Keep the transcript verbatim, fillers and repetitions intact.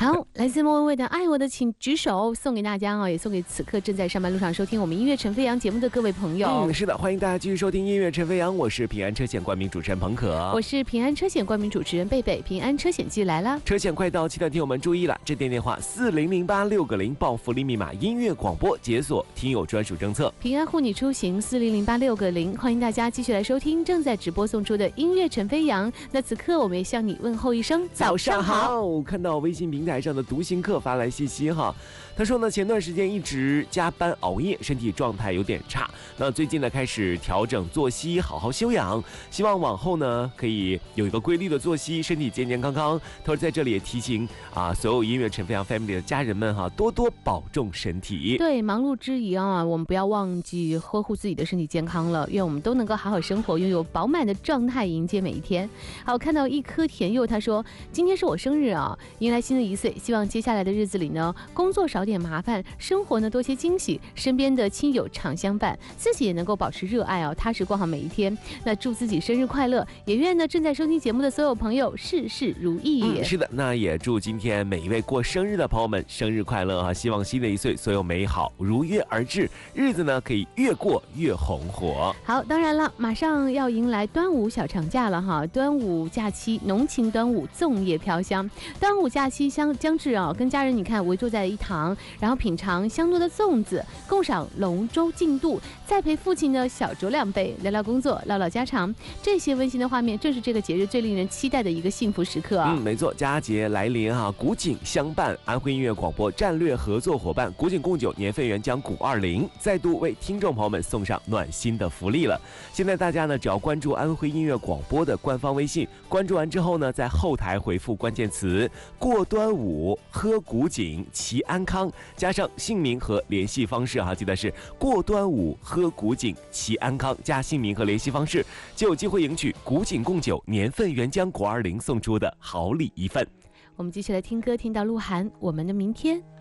好，来自莫文蔚的《爱我的请举手》送给大家哦，也送给此刻正在上班路上收听我们音乐陈飞扬节目的各位朋友。 嗯，是的，欢迎大家继续收听音乐陈飞扬，我是平安车险冠名主持人彭可， 我是平安车险冠名主持人贝贝。平安车险季来啦， 车险快到期的听友们注意了，致电电话四零零八六个零报福利密码音乐广播解锁听友专属政策， 平安护你出行四零零八六个零，欢迎大家继续来收听正在直播送出的音乐陈飞扬。那此刻我们也向你问候一声早上好。 看到微信平台上的独行客发来信息哈，他说呢，前段时间一直加班熬夜，身体状态有点差，那最近呢开始调整作息，好好休养，希望往后呢可以有一个规律的作息，身体健健康康。他说在这里也提醒啊，所有音乐陈飞扬 family 的家人们哈，多多保重身体。 对，忙碌之余啊，我们不要忘记呵护自己的身体健康了，愿我们都能够好好生活，拥有饱满的状态迎接每一天。好，看到一颗甜柚，他说今天是我生日啊，迎来新的一岁，希望接下来的日子里呢，工作少点麻烦，生活呢多些惊喜，身边的亲友常相伴，自己也能够保持热爱哦，踏实过好每一天。那祝自己生日快乐，也愿呢正在收听节目的所有朋友事事如意。 嗯，是的，那也祝今天每一位过生日的朋友们生日快乐啊！希望新的一岁所有美好如约而至，日子呢可以越过越红火。 好，当然了，马上要迎来端午小长假了哈，端午假期浓情端午，粽叶飘香。端午假期将将至啊，跟家人你看围坐在一堂，然后品尝香糯的粽子，共赏龙舟竞渡，再陪父亲呢小酌两杯，聊聊工作，唠唠家常，这些温馨的画面正是这个节日最令人期待的一个幸福时刻啊。 嗯，没错，佳节来临啊，古井相伴，安徽音乐广播战略合作伙伴古井贡酒年份原浆谷二零再度为听众朋友们送上暖心的福利了。现在大家呢只要关注安徽音乐广播的官方微信，关注完之后呢，在后台回复关键词过端午喝古井齐安康，加上姓名和联系方式哈，记得是过端午喝古井齐安康加姓名和联系方式，就有机会赢取古井贡酒年份原浆谷二零送出的好礼一份。 我们继续来听歌，听到鹿晗《我们的明天》。